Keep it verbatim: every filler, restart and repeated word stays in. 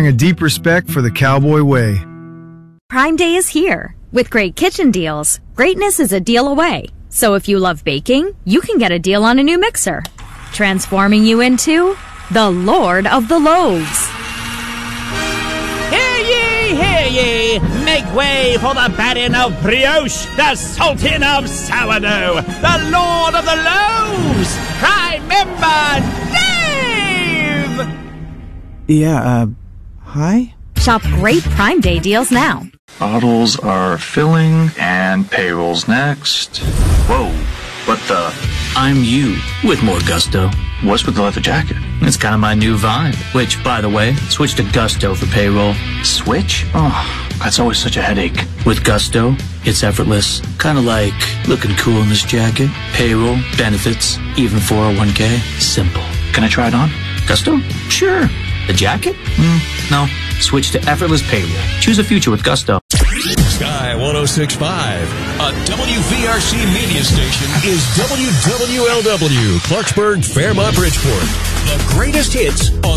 a deep respect for the cowboy way. Prime Day is here. With great kitchen deals, greatness is a deal away. So if you love baking, you can get a deal on a new mixer, transforming you into the Lord of the Loaves. Hear ye, hear ye! Make way for the baron of brioche, the sultan of sourdough, the Lord of the Loaves, Prime Member Dave! Yeah, uh, hi? Shop great Prime Day deals now. Bottles are filling, and payroll's next. Whoa, what the? I'm you, with more gusto. What's with the leather jacket? It's kind of my new vibe, which, by the way, switch to Gusto for payroll. Switch? Oh, that's always such a headache. With Gusto, it's effortless. Kind of like looking cool in this jacket. Payroll, benefits, even four oh one k. Simple. Can I try it on? Gusto? Sure. The jacket? Mm, no. Switch to effortless payroll. Choose a future with Gusto. Sky one oh six point five, a W V R C media station, is W W L W, Clarksburg, Fairmont, Bridgeport. The greatest hits on